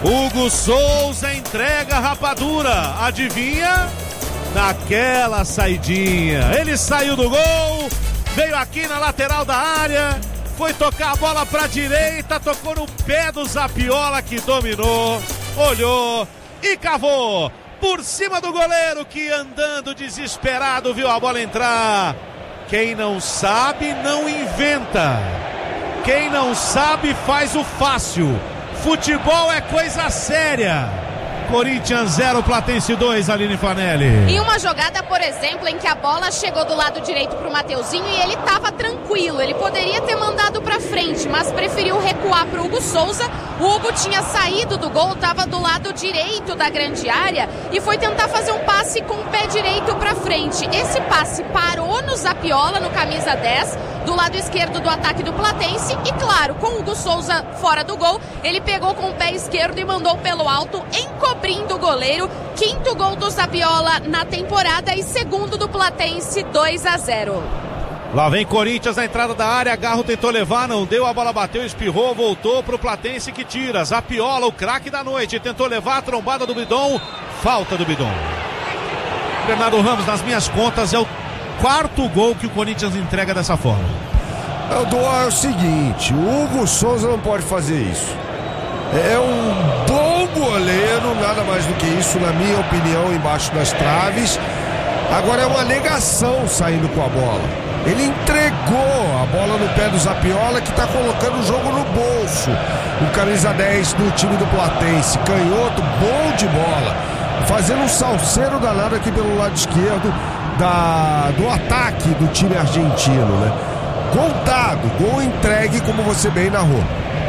Hugo Souza entrega a rapadura. Adivinha? Naquela saidinha. Ele saiu do gol, veio aqui na lateral da área, foi tocar a bola pra direita, tocou no pé do Zapiola, que dominou, olhou e cavou por cima do goleiro, que andando desesperado viu a bola entrar. Quem não sabe não inventa, quem não sabe faz o fácil. Futebol é coisa séria. Corinthians 0, Platense 2, Aline Fanelli. Em uma jogada, por exemplo, em que a bola chegou do lado direito pro Mateuzinho e ele tava tranquilo, ele poderia ter mandado pra frente, mas preferiu recuar pro Hugo Souza. O Hugo tinha saído do gol, tava do lado direito da grande área e foi tentar fazer um passe com o pé direito pra frente. Esse passe parou no Zapiola, no camisa 10, do lado esquerdo do ataque do Platense, e claro, com o Hugo Souza fora do gol, ele pegou com o pé esquerdo e mandou pelo alto, encobrindo o goleiro. Quinto gol do Zapiola na temporada e segundo do Platense, 2-0. Lá vem Corinthians na entrada da área, Garro tentou levar, não deu, a bola bateu, espirrou, voltou pro Platense, que tira. Zapiola, o craque da noite, tentou levar a trombada do Bidon, falta do Bidon. Bernardo Ramos, nas minhas contas, é o quarto gol que o Corinthians entrega dessa forma. É o seguinte, o Hugo Souza não pode fazer isso. É um bom goleiro, nada mais do que isso, na minha opinião, embaixo das traves. Agora é uma negação saindo com a bola. Ele entregou a bola no pé do Zapiola, que está colocando o jogo no bolso. O camisa 10 do time do Platense, canhoto, bom de bola, fazendo um salseiro danado aqui pelo lado esquerdo do ataque do time argentino, né? Gol dado, gol entregue, como você bem narrou.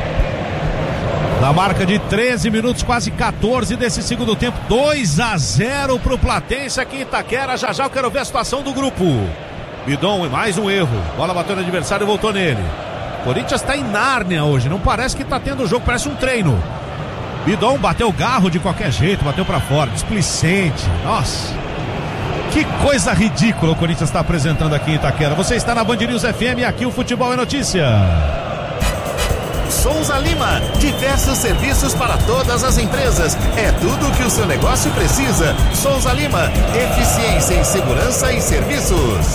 Na marca de 13 minutos, quase 14 desse segundo tempo, 2-0 pro Platense aqui em Itaquera. Já já eu quero ver a situação do grupo. Bidon, mais um erro. Bola bateu no adversário e voltou nele. Corinthians tá em Nárnia hoje, não parece que tá tendo jogo, parece um treino. Bidon bateu Garro de qualquer jeito, bateu pra fora, displicente. Nossa, que coisa ridícula o Corinthians está apresentando aqui em Itaquera. Você está na Band News FM e aqui o Futebol é Notícia. Souza Lima, diversos serviços para todas as empresas. É tudo o que o seu negócio precisa. Souza Lima, eficiência em segurança e serviços.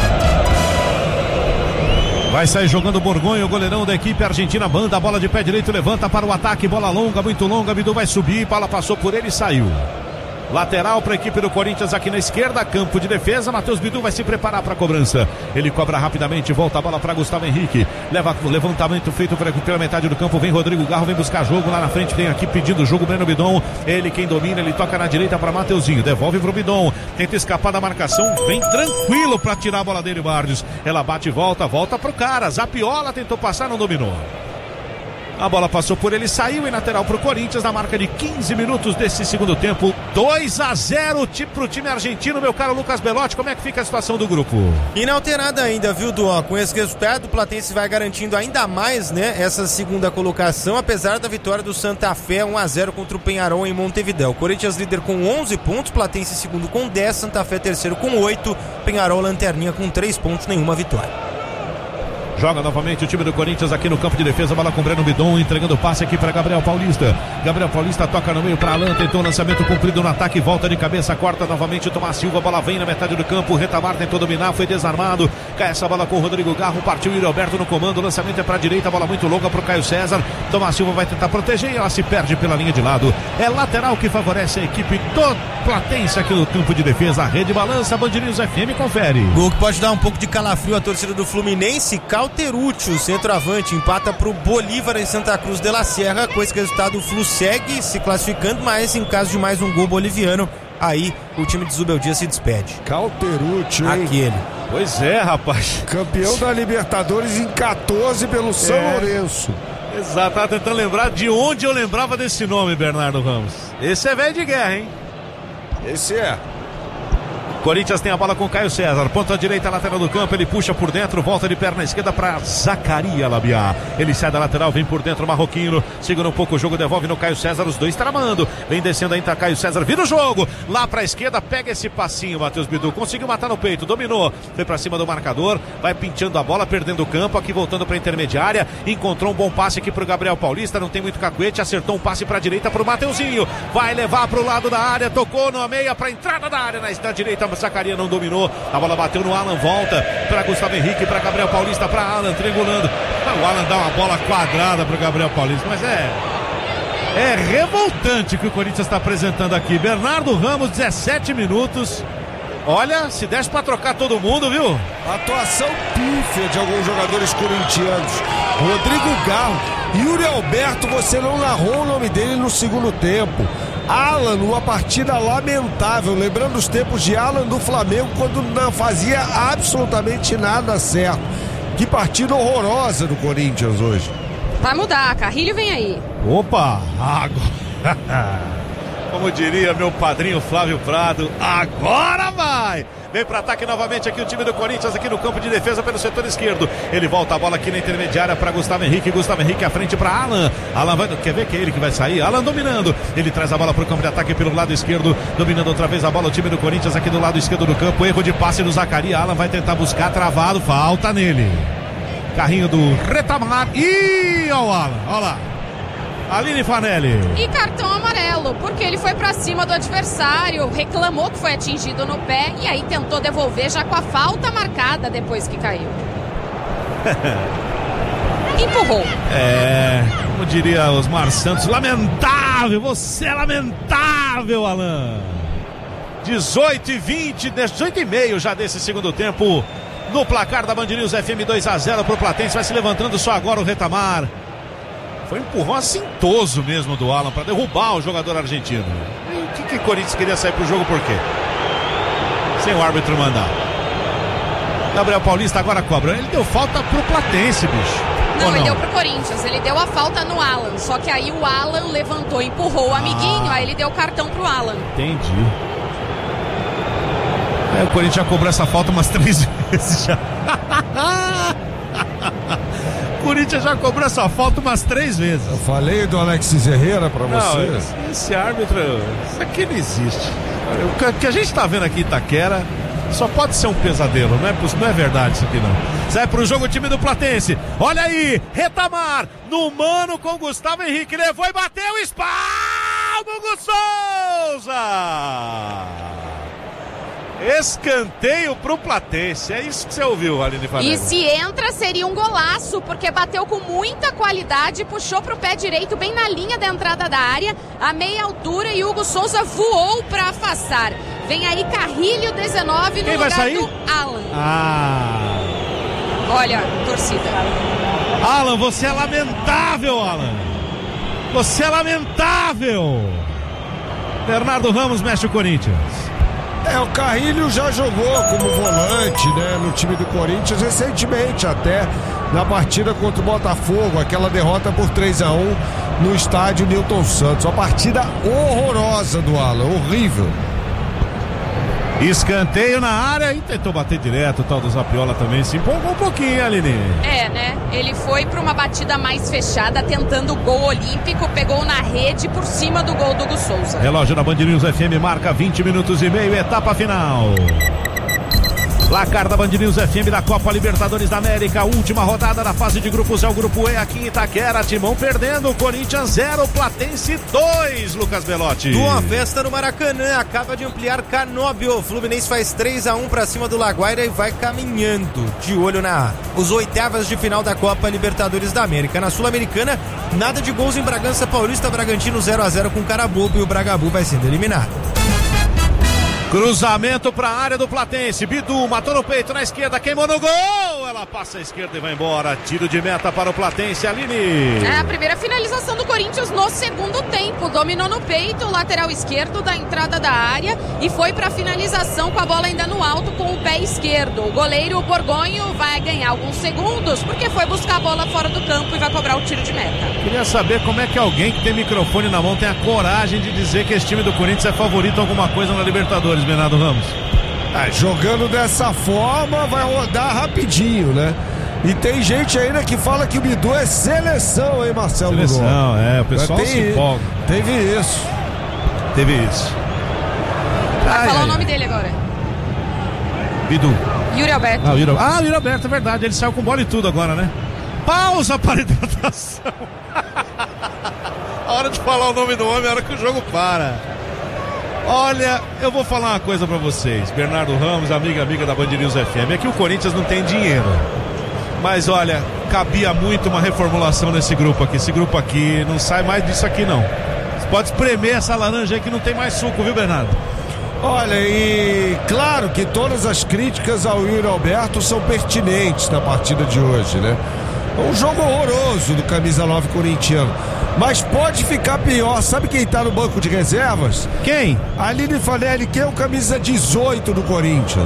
Vai sair jogando Borgonha, o goleirão da equipe argentina. Banda a bola de pé direito, levanta para o ataque, bola longa, muito longa. Bidu vai subir, bola passou por ele e saiu. Lateral para a equipe do Corinthians aqui na esquerda, campo de defesa. Matheus Bidu vai se preparar para a cobrança. Ele cobra rapidamente, volta a bola para Gustavo Henrique. Leva o levantamento feito pela metade do campo. Vem Rodrigo Garro, vem buscar jogo lá na frente. Tem aqui pedindo jogo Breno Bidon. Ele quem domina, ele toca na direita para Mateuzinho. Devolve para o Bidon. Tenta escapar da marcação. Vem tranquilo para tirar a bola dele, Bardes. Ela bate e volta para o cara. Zapiola tentou passar, não dominou. A bola passou por ele, saiu em lateral para o Corinthians na marca de 15 minutos desse segundo tempo. 2-0 pro time argentino, meu caro Lucas Belotti. Como é que fica a situação do grupo? Inalterada ainda, viu, Duan? Com esse resultado, o Platense vai garantindo ainda mais, né, essa segunda colocação, apesar da vitória do Santa Fé 1-0 contra o Peñarol em Montevidéu. Corinthians líder com 11 pontos, Platense segundo com 10, Santa Fé terceiro com 8, Peñarol lanterninha com 3 pontos, nenhuma vitória. Joga novamente o time do Corinthians aqui no campo de defesa, bola com Breno Bidon, entregando o passe aqui para Gabriel Paulista. Gabriel Paulista toca no meio para Alan, tentou o lançamento comprido no ataque, volta de cabeça, corta novamente, Tomás Silva, bola vem na metade do campo, Retamar tentou dominar, foi desarmado, cai essa bola com o Rodrigo Garro, partiu o Yuri Alberto no comando, o lançamento é para a direita, bola muito longa para o Caio César, Tomás Silva vai tentar proteger e ela se perde pela linha de lado. É lateral que favorece a equipe do Platense aqui no campo de defesa, a rede balança, Band News FM, confere. Gol que pode dar um pouco de calafrio à torcida do Fluminense. Cauterucci, o centroavante, empata para o Bolívar em Santa Cruz de la Sierra. Com esse resultado, o Flu segue se classificando, mas em caso de mais um gol boliviano, aí o time de Zubeldia se despede. Cauterucci, hein? Aquele. Pois é, rapaz. Campeão da Libertadores em 14 pelo São Lourenço. Exato, tava tentando lembrar de onde eu lembrava desse nome, Bernardo Ramos. Esse é velho de guerra, hein? Esse é. Corinthians tem a bola com Caio César, ponta direita, lateral do campo, ele puxa por dentro, volta de perna esquerda para Zacaria Labiá. Ele sai da lateral, vem por dentro, Marroquino, segura um pouco o jogo, devolve no Caio César, os dois tramando, vem descendo ainda Caio César, vira o jogo, lá pra esquerda, pega esse passinho, Matheus Bidu, conseguiu matar no peito, dominou, foi pra cima do marcador, vai pinchando a bola, perdendo o campo, aqui voltando pra intermediária, encontrou um bom passe aqui pro Gabriel Paulista, não tem muito cacuete, acertou um passe pra direita pro Mateuzinho, vai levar pro lado da área, tocou na meia pra entrada da área, na direita, Zacaria não dominou, a bola bateu no Alan, volta para Gustavo Henrique, para Gabriel Paulista, para Alan, triangulando. O Alan dá uma bola quadrada para Gabriel Paulista, mas é revoltante o que o Corinthians está apresentando aqui. Bernardo Ramos, 17 minutos. Olha, se desse para trocar todo mundo, viu? Atuação pífia de alguns jogadores corintianos. Rodrigo Garro, Yuri Alberto, você não narrou o nome dele no segundo tempo. Alan, uma partida lamentável, lembrando os tempos de Alan do Flamengo, quando não fazia absolutamente nada certo. Que partida horrorosa do Corinthians hoje. Vai mudar, Carrilho vem aí. Opa, agora, como diria meu padrinho Flávio Prado, agora vai! Vem para ataque novamente aqui o time do Corinthians aqui no campo de defesa pelo setor esquerdo. Ele volta a bola aqui na intermediária para Gustavo Henrique. Gustavo Henrique à frente para Alan. Alan vai, quer ver que é ele que vai sair? Alan dominando. Ele traz a bola para o campo de ataque pelo lado esquerdo. Dominando outra vez a bola o time do Corinthians aqui do lado esquerdo do campo. Erro de passe do Zacaria. Alan vai tentar buscar, travado. Falta nele. Carrinho do Retamar. Ih, ó o Alan. Olha lá. Aline Fanelli. E cartão amarelo, porque ele foi pra cima do adversário, reclamou que foi atingido no pé e aí tentou devolver já com a falta marcada depois que caiu. Empurrou. Como diria Osmar Santos, lamentável, você é lamentável, Alan. 18:20, 18:30 já desse segundo tempo, no placar da Band News FM 2-0 pro Platense, vai se levantando só agora o Retamar. Foi um empurrão assintoso mesmo do Alan para derrubar o jogador argentino. E o que o Corinthians queria sair pro jogo por quê? Sem o árbitro mandar. Gabriel Paulista agora cobra. Ele deu falta pro Platense, bicho. Não, ele deu pro Corinthians. Ele deu a falta no Alan. Só que aí o Alan levantou, empurrou o amiguinho. Aí ele deu cartão pro Alan. Entendi. O Corinthians já cobrou essa falta umas 3 vezes já. O Corinthians já cobrou essa falta umas 3 vezes. Eu falei do Alexis Herrera pra você. Não, esse árbitro, isso aqui não existe. O que a gente tá vendo aqui em Itaquera só pode ser um pesadelo, não é verdade isso aqui não. Sai pro jogo o time do Platense. Olha aí, Retamar no mano com Gustavo Henrique, levou e bateu, espalma o Hugo Souza. Escanteio pro Platense, é isso que você ouviu, Aline Fanelli. E se entra, seria um golaço, porque bateu com muita qualidade, puxou pro pé direito, bem na linha da entrada da área, a meia altura, e Hugo Souza voou pra afastar. Vem aí Carrilho, 19, no Quem lugar vai sair? do Alan. Olha, torcida. Alan, você é lamentável, Alan. Você é lamentável. Bernardo Ramos mexe o Corinthians. O Carrilho já jogou como volante, né, no time do Corinthians recentemente, até na partida contra o Botafogo, aquela derrota por 3-1 no estádio Newton Santos. Uma partida horrorosa do Alan, horrível. Escanteio na área e tentou bater direto, o tal do Zapiola também se empolgou um pouquinho, Aline. Né? Ele foi para uma batida mais fechada, tentando o gol olímpico, pegou na rede por cima do gol do Hugo Souza. Relógio da Band News FM marca 20 minutos e meio, etapa final. Placar da Band News FM da Copa Libertadores da América, última rodada da fase de grupos, é o grupo E aqui em Itaquera. Timão perdendo, Corinthians 0, Platense 2, Lucas Belotti. Uma festa no Maracanã, acaba de ampliar Canóbio. Fluminense faz 3-1 pra cima do Laguaira e vai caminhando de olho os oitavas de final da Copa Libertadores da América. Na Sul-Americana, nada de gols em Bragança Paulista, Bragantino 0-0 com Carabobo e o Bragabu vai sendo eliminado. Cruzamento para a área do Platense. Bidu matou no peito na esquerda, queimou no gol. Ela passa à esquerda e vai embora. Tiro de meta para o Platense, Aline. A primeira finalização do Corinthians no segundo tempo. Dominou no peito, o lateral esquerdo da entrada da área e foi para a finalização com a bola ainda no alto com o pé esquerdo. O goleiro Borgonho vai ganhar alguns segundos porque foi buscar a bola fora do campo e vai cobrar o tiro de meta. Queria saber como é que alguém que tem microfone na mão tem a coragem de dizer que esse time do Corinthians é favorito a alguma coisa na Libertadores, Bernardo Ramos. Jogando dessa forma vai rodar rapidinho, né? E tem gente ainda que fala que o Bidu é seleção, hein, Marcelo? Seleção, o pessoal se empolga. Teve isso. Vai falar o nome dele agora. Bidu. Yuri Alberto. Yuri Alberto, é verdade. Ele saiu com bola e tudo agora, né? Pausa para hidratação. A hora de falar o nome do homem é a hora que o jogo para. Olha, eu vou falar uma coisa pra vocês. Bernardo Ramos, amiga da Band News FM. É que o Corinthians não tem dinheiro. Mas olha, cabia muito uma reformulação nesse grupo aqui. Esse grupo aqui não sai mais disso aqui, não. Você pode espremer essa laranja aí que não tem mais suco, viu, Bernardo? Olha, e claro que todas as críticas ao Yuri Alberto são pertinentes na partida de hoje, né? Um jogo horroroso do camisa 9 corintiano. Mas pode ficar pior. Sabe quem tá no banco de reservas? Quem? Aline Fanelli, que é o camisa 18 do Corinthians.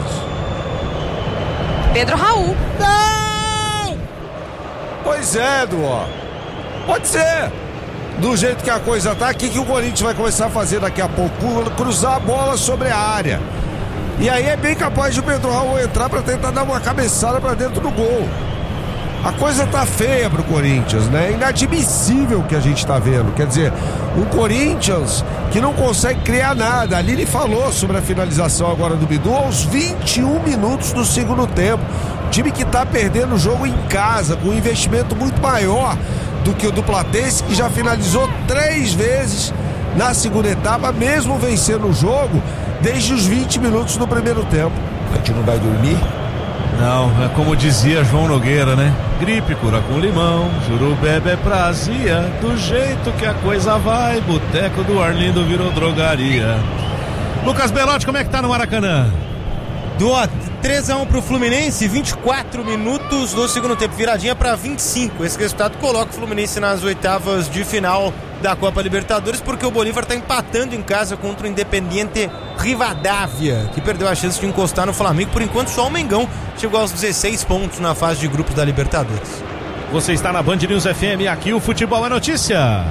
Pedro Raul. Não! Pois é, Duó. Pode ser. Do jeito que a coisa tá, o que o Corinthians vai começar a fazer daqui a pouco? Cruzar a bola sobre a área. E aí é bem capaz de o Pedro Raul entrar para tentar dar uma cabeçada para dentro do gol. A coisa tá feia pro Corinthians, né? É inadmissível o que a gente tá vendo. Quer dizer, um Corinthians que não consegue criar nada. A Aline falou sobre a finalização agora do Bidu aos 21 minutos do segundo tempo. Time que tá perdendo o jogo em casa, com um investimento muito maior do que o do Platense, que já finalizou 3 vezes na segunda etapa, mesmo vencendo o jogo desde os 20 minutos do primeiro tempo. A gente não vai dormir? Não, é como dizia João Nogueira, né? Gripe cura com limão, Jurubebe é prazia, do jeito que a coisa vai, boteco do Arlindo virou drogaria. Lucas Belotti, como é que tá no Maracanã? 3-1 pro Fluminense, 24 minutos do segundo tempo, viradinha para 25. Esse resultado coloca o Fluminense nas oitavas de final da Copa Libertadores, porque o Bolívar tá empatando em casa contra o Independiente Rivadavia, que perdeu a chance de encostar no Flamengo. Por enquanto só o Mengão chegou aos 16 pontos na fase de grupos da Libertadores. Você está na Band News FM, aqui o futebol é notícia.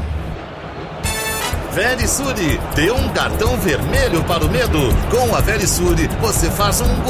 Verisure, dê um cartão vermelho para o medo. Com a Verisure, você faz um